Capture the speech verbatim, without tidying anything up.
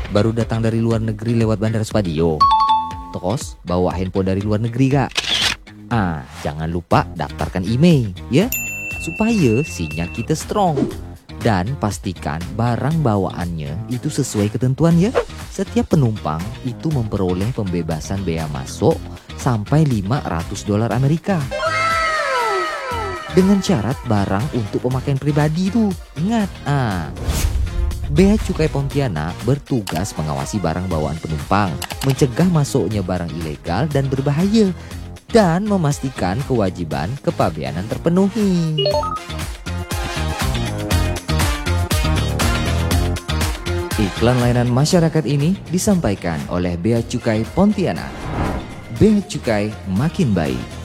Baru datang dari luar negeri lewat Bandara Spadio. Terus bawa handphone dari luar negeri gak? Ah, jangan lupa daftarkan email ya, supaya sinyal kita strong. Dan pastikan barang bawaannya itu sesuai ketentuan ya. Setiap penumpang itu memperoleh pembebasan bea masuk sampai lima ratus dolar Amerika. Dengan syarat barang untuk pemakaian pribadi tuh. Ingat, ah. Bea Cukai Pontianak bertugas mengawasi barang bawaan penumpang, mencegah masuknya barang ilegal dan berbahaya, dan memastikan kewajiban kepabeanan terpenuhi. Iklan layanan masyarakat ini disampaikan oleh Bea Cukai Pontianak. Bea Cukai makin baik.